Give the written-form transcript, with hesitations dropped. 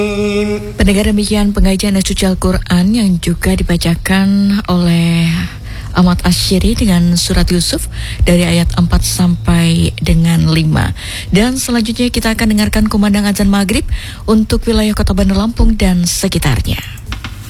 Pendengar, demikian pengajian suci Al-Quran yang juga dibacakan oleh Ahmad Asyiri dengan surat Yusuf dari ayat 4 sampai dengan 5. Dan selanjutnya kita akan dengarkan kumandang azan maghrib untuk wilayah Kota Bandar Lampung dan sekitarnya.